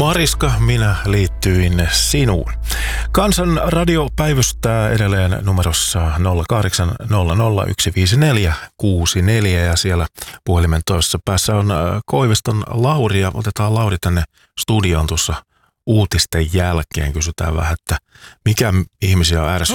Mariska, minä liittyin sinuun. Kansan radio päivystää edelleen numerossa 0800 ja siellä puhelimen toisessa päässä on Koiviston Lauri ja otetaan Lauri tänne studioon tuossa uutisten jälkeen. Kysytään vähän, että mikä ihmisiä on